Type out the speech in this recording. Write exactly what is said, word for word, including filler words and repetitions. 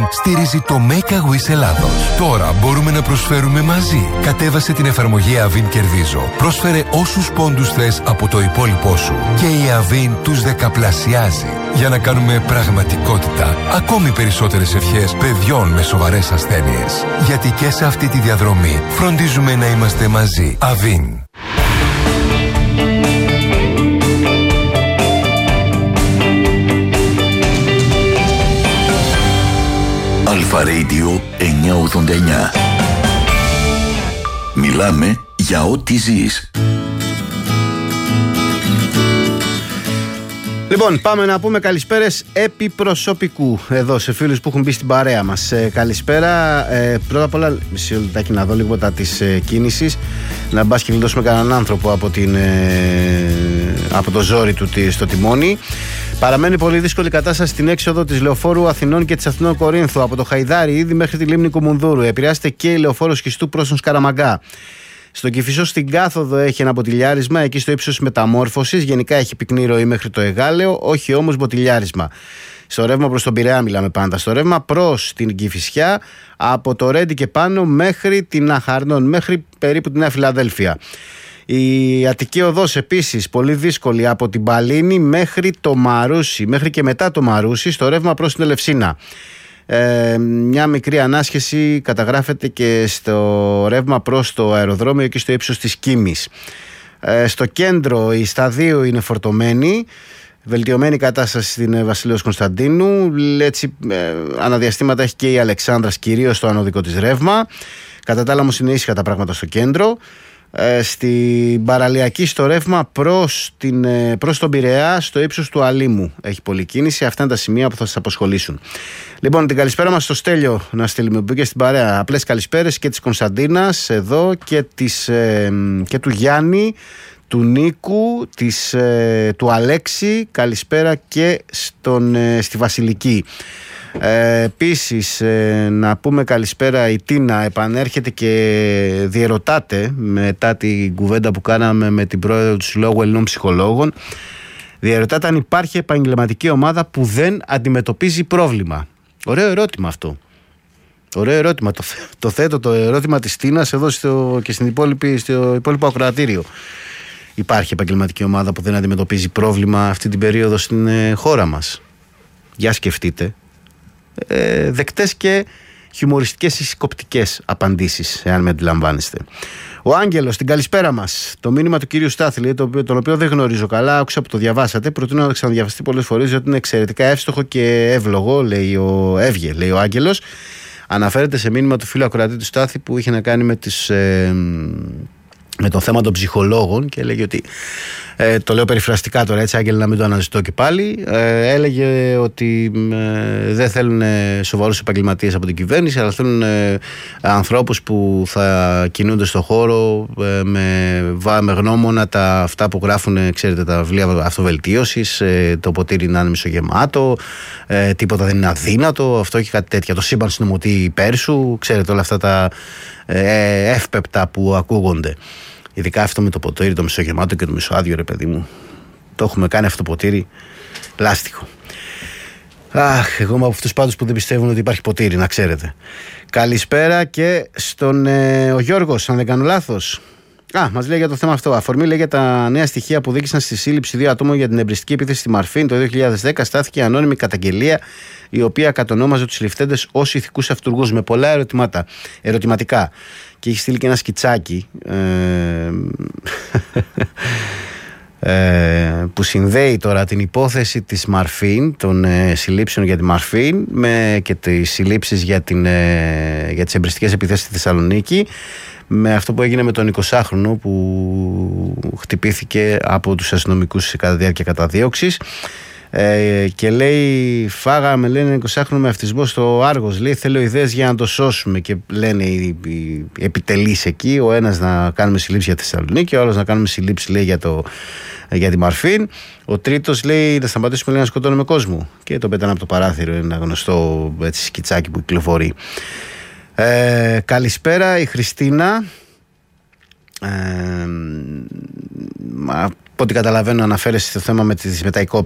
Στηρίζει το Make a Wish Ελλάδος. Τώρα μπορούμε να προσφέρουμε μαζί. Κατέβασε την εφαρμογή Avin Κερδίζω. Πρόσφερε όσους πόντους θες από το υπόλοιπό σου. Και η Avin τους δεκαπλασιάζει. Για να κάνουμε πραγματικότητα ακόμη περισσότερες ευχές παιδιών με σοβαρές ασθένειες. Γιατί και σε αυτή τη διαδρομή φροντίζουμε να είμαστε μαζί. Avin. Αλφα Radio εννιακόσια ογδόντα εννιά. Μιλάμε για ό,τι ζεις. Λοιπόν, πάμε να πούμε καλησπέρες επί προσωπικού εδώ σε φίλους που έχουν μπει στην παρέα μας. Ε, καλησπέρα. Ε, πρώτα απ' όλα, μισή λεπτάκι να δω λίγο τα της ε, κίνησης. Να μπας και γλιτώσουμε κανέναν άνθρωπο από, την, ε, από το ζόρι του στο τιμόνι. Παραμένει πολύ δύσκολη κατάσταση στην έξοδο της Λεωφόρου Αθηνών και της Αθηνών Κορίνθου από το Χαϊδάρι ήδη μέχρι τη λίμνη Κουμουνδούρου. Επηρεάζεται και η Λεωφόρος Σχιστού προς τον Σκαραμαγκά. Στο Κηφισό στην κάθοδο έχει ένα μποτιλιάρισμα, εκεί στο ύψος μεταμόρφωσης. Γενικά έχει πυκνή ροή μέχρι το Εγάλεο, όχι όμως μποτιλιάρισμα. Στο ρεύμα προς τον Πειραιά μιλάμε πάντα. Στο ρεύμα προς την Κηφισιά, από το Ρέντι και πάνω μέχρι την Αχαρνών, μέχρι περίπου την Νέα Φιλαδέλφια. Η Αττική Οδός επίσης πολύ δύσκολη από την Παλίνη μέχρι το Μαρούσι, μέχρι και μετά το Μαρούσι, στο ρεύμα προς την Ελευσίνα. Ε, μια μικρή ανάσχεση καταγράφεται και στο ρεύμα προς το αεροδρόμιο και στο ύψος της Κίμης. Ε, στο κέντρο η Σταδίου είναι φορτωμένη, βελτιωμένη κατάσταση στην Βασιλέως Κωνσταντίνου. Έτσι, ε, αναδιαστήματα έχει και η Αλεξάνδρας, κυρίως στο ανωδικό της ρεύμα. Κατά τα άλλα όμως είναι ήσυχα τα πράγματα στο κέντρο. Ε, στην παραλιακή στο ρεύμα προς, την, προς τον Πειραιά, στο ύψος του Αλήμου έχει πολλή κίνηση. Αυτά είναι τα σημεία που θα σας απασχολήσουν. Λοιπόν, την καλησπέρα μας στο Στέλιο να στείλουμε, που και στην παρέα. Απλές καλησπέρες και της Κωνσταντίνας εδώ και, της, ε, και του Γιάννη, του Νίκου, της, ε, του Αλέξη. Καλησπέρα και στον, ε, στη Βασιλική. Ε, επίσης ε, να πούμε καλησπέρα, η Τίνα επανέρχεται και διερωτάται μετά την κουβέντα που κάναμε με την πρόεδρο του Συλλόγου Ελληνών Ψυχολόγων. Διερωτάται αν υπάρχει επαγγελματική ομάδα που δεν αντιμετωπίζει πρόβλημα. Ωραίο ερώτημα αυτό. Ωραίο ερώτημα. Το, το θέτω το ερώτημα της Τίνας εδώ στο, και στην υπόλοιπη, στο υπόλοιπο ακροατήριο. Υπάρχει επαγγελματική ομάδα που δεν αντιμετωπίζει πρόβλημα αυτή την περίοδο στην ε, χώρα μας? Για σκεφτείτε. Ε, δεκτές και χιουμοριστικές ή σκοπτικές απαντήσεις, εάν με αντιλαμβάνεστε. Ο Άγγελος, την καλησπέρα μας. Το μήνυμα του κύριου Στάθη, λέει, το οποίο, τον οποίο δεν γνωρίζω καλά, άκουσα που το διαβάσατε. Προτείνω να ξαναδιαβαστεί πολλές φορές, διότι είναι εξαιρετικά εύστοχο και εύλογο, λέει ο, έβγε, λέει ο Άγγελος. Αναφέρεται σε μήνυμα του φίλου ακροατή του Στάθη που είχε να κάνει με τις... Ε, με το θέμα των ψυχολόγων και έλεγε ότι, ε, το λέω περιφραστικά τώρα έτσι Άγγελε να μην το αναζητώ και πάλι, ε, έλεγε ότι ε, δεν θέλουν σοβαρούς επαγγελματίες από την κυβέρνηση, αλλά θέλουν ε, ανθρώπους που θα κινούνται στον χώρο ε, με, με γνώμονα τα, αυτά που γράφουν, ξέρετε, τα βιβλία αυτοβελτίωσης, ε, το ποτήρι να είναι μισογεμάτο, ε, τίποτα δεν είναι αδύνατο, αυτό και κάτι τέτοια, το σύμπαν συνομωτεί υπέρ σου, ξέρετε όλα αυτά τα ε, εύπεπτα που ακούγονται. Ειδικά αυτό με το ποτήρι, το μισογεμάτο και το μισοάδιο, ρε παιδί μου. Το έχουμε κάνει αυτό το ποτήρι λάστιχο. Αχ, εγώ είμαι από αυτούς πάντως που δεν πιστεύουν ότι υπάρχει ποτήρι, να ξέρετε. Καλησπέρα και στον ε, ο Γιώργος, αν δεν κάνω λάθος. Α, μας λέει για το θέμα αυτό. Αφορμή λέει για τα νέα στοιχεία που δίκησαν στη σύλληψη δύο ατόμων για την εμπριστική επίθεση στη Μαρφίν το δύο χιλιάδες δέκα. Στάθηκε ανώνυμη καταγγελία, η οποία κατονόμαζε τους συλληφθέντες ως ηθικούς αυτουργούς με πολλά ερωτήματα, ερωτηματικά. Και έχει στείλει και ένα σκιτσάκι ε, ε, που συνδέει τώρα την υπόθεση της Μαρφίν, των ε, συλλήψεων για τη Μαρφίν με, και τις συλλήψεις για, την, ε, για τις εμπριστικές επιθέσεις στη Θεσσαλονίκη, με αυτό που έγινε με τον εικοσάχρονο που χτυπήθηκε από τους αστυνομικούς κατά διάρκεια καταδίωξης. Ε, και λέει, φάγαμε, λένε, εικοσάχρονο με αυτισμό στο Άργος. Λέει, θέλω ιδέες για να το σώσουμε. Και λένε οι, οι επιτελείς εκεί, ο ένας να κάνουμε συλλήψη για τη Θεσσαλονίκη, ο άλλος να κάνουμε συλλήψη, λέει, για, το, για τη Μαρφίν. Ο τρίτος λέει, να σταματήσουμε, λέει, να σκοτώνουμε κόσμο. Και το πέτανε από το παράθυρο, ένα γνωστό έτσι, σκιτσάκι που κυκλοφορεί. Ε, καλησπέρα, η Χριστίνα. Ε, από ό,τι καταλαβαίνω, αναφέρεσαι στο θέμα με, τις, με τα